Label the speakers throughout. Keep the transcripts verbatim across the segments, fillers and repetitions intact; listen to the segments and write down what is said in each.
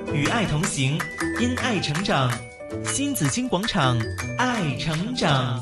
Speaker 1: 與愛同行，因愛成長。新紫荊廣場，愛成長。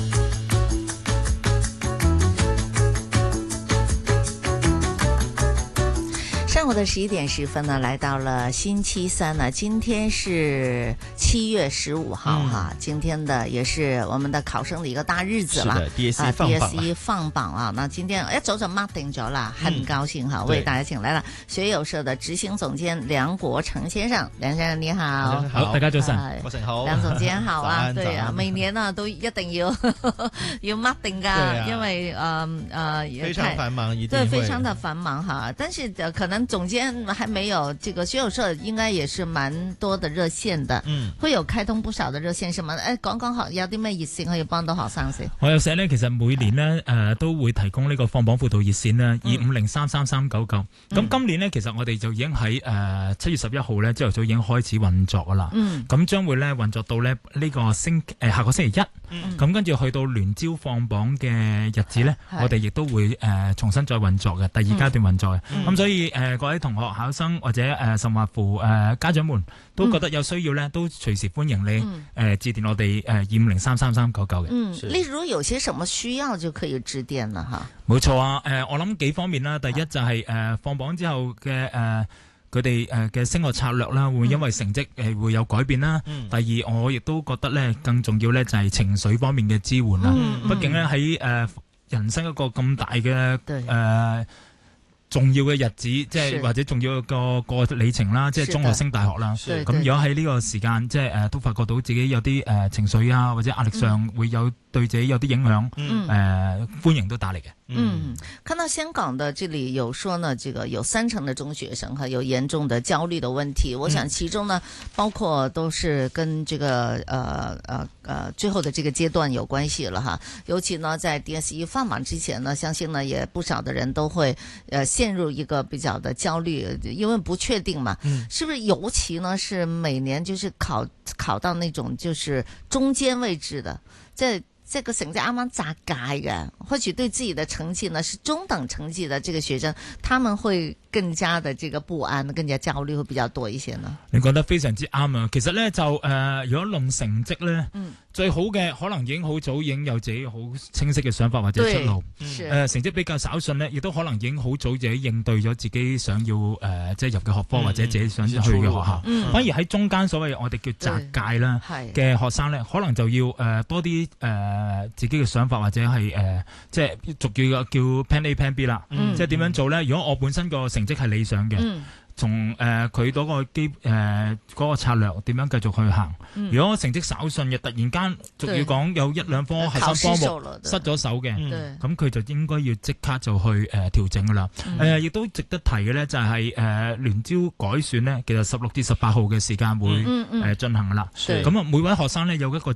Speaker 2: 上午的十一點十分呢，來到了星期三呢。今天是七月十五號哈、嗯，今天的也是我們的考生的一個大日子了。
Speaker 1: D S E 放榜、啊、
Speaker 2: D S E 放榜啊！那今天一早就 mark 定咗啦，很高興哈、嗯，為大家請來了學友社的執行總監梁國成先生。梁先生你好，
Speaker 3: 好，大家早晨，
Speaker 1: 早晨好，
Speaker 2: 梁總監好啊，對啊，
Speaker 1: 早安
Speaker 2: 每年呢都一定要要 mark 定噶、啊，因為呃呃
Speaker 1: 非常繁忙，一定
Speaker 2: 對，非常的繁忙哈，但是可能。總監還沒有，這個學友社應該也是蠻多的熱線的，嗯，會有開通不少的熱線，什麼？誒，講講學有啲咩熱線可以幫到學生先？
Speaker 3: 學友社呢，其實每年呢，誒、呃、都會提供呢個放榜輔導熱線啦，二五零三三三九九。咁今年呢，其實我哋就已經喺誒七月十一號呢，朝頭早已經開始運作噶啦。嗯，咁將會咧運作到咧呢個星誒、呃、下個星期一。嗯，咁跟住去到聯招放榜嘅日子呢，我哋亦都會誒、呃、重新再運作嘅第二階段運作嘅。咁、嗯嗯、所以誒。呃各位同學、考生或者誒甚或乎誒家長們都覺得有需要咧、嗯，都隨時歡迎你誒、嗯呃、致電我哋誒二五零三三三九九嘅。
Speaker 2: 嗯，例如有些什麼需要就可以致電啦，吓。
Speaker 3: 冇錯啊，誒、呃、我諗幾方面啦。第一就係、是、誒、呃、放榜之後嘅誒佢哋誒嘅升學策略啦，會因為成績誒會有改變啦、嗯。第二，我亦都覺得咧更重要咧就係情緒方面嘅支援啦。嗯嗯、畢竟咧喺誒人生一個咁大嘅誒。呃重要嘅日子，即係或者重要個個里程啦，即係中學升大學啦。咁如果喺呢個時間，即係誒都發覺到自己有啲誒、呃、情緒啊，或者壓力上會有對自己有啲影響，誒、嗯呃、歡迎都打嚟嘅。
Speaker 2: 嗯，看到香港的這裡有說呢，這個有三成的中學生哈有嚴重的焦慮的問題。我想其中呢，包括都是跟這個呃呃呃最後的這個階段有關係了哈。尤其呢，在 D S E 放榜之前呢，相信呢也不少的人都會呃陷入一個比較的焦慮，因為不確定嘛。嗯，是不是尤其呢是每年就是考考到那種就是中間位置的，在。這個成績啱啱扎界嘅，或許對自己的成績呢是中等成績的這個學生，他們會更加的這個不安，更加焦慮會比較多一些呢。
Speaker 3: 你講得非常之啱啊！其實呢，就誒、呃，如果論成績呢，嗯、最好嘅可能已經好早已經有自己好清晰嘅想法或者出路。誒、呃，成績比較稍遜呢，亦都可能已經好早自己應對咗自己想要誒、呃、即係入嘅學科、嗯、或者自己想去嘅學校。嗯、反而喺中間所謂我哋叫扎界啦嘅學生呢，可能就要誒、呃、多啲誒。呃誒，自己嘅想法或者係誒、呃，即係俗叫叫 plan A plan B 啦、嗯，即係點樣做咧？如果我本身個成績係理想嘅。嗯從誒佢嗰個基誒嗰、呃那個策略點樣繼續去行？嗯、如果成績稍遜嘅，突然間仲要講有一兩科核心科目失咗手嘅，咁佢、嗯、就應該要即刻就去誒、呃、調整噶啦。誒、嗯，亦、呃、都值得提嘅咧，就係誒聯招改選呢，其實十六至十八號嘅時間會誒進、呃、行噶啦。咁啊，每位學生呢，有一個